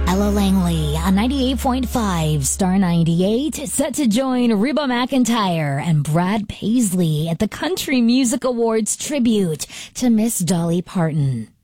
Ella Langley on 98.5 Star 98, set to join Reba McEntire and Brad Paisley at the Country Music Awards tribute to Miss Dolly Parton.